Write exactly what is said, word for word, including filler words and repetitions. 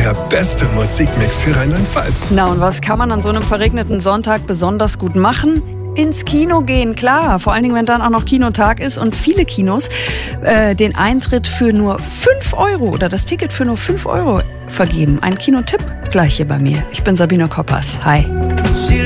der beste Musikmix für Rheinland-Pfalz. Na, und was kann man an so einem verregneten Sonntag besonders gut machen? Ins Kino gehen, klar. Vor allen Dingen, wenn dann auch noch Kinotag ist und viele Kinos äh, den Eintritt für nur fünf Euro oder das Ticket für nur fünf Euro vergeben. Ein Kinotipp gleich hier bei mir. Ich bin Sabine Koppers. Hi.